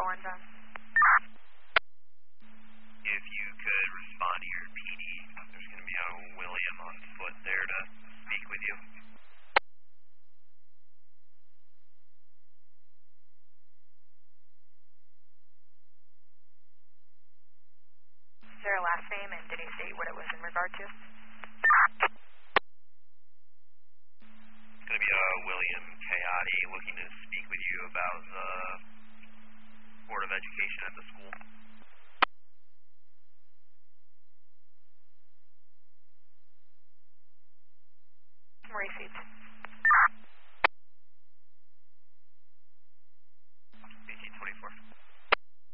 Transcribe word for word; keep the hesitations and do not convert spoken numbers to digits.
one's on. If you could respond to your P D, there's going to be a William on foot there to speak with you. Is there a last name, and did he state what it was in regard to? It's going to be a William Coyote looking to speak with you about the Board of Education at the school. Received.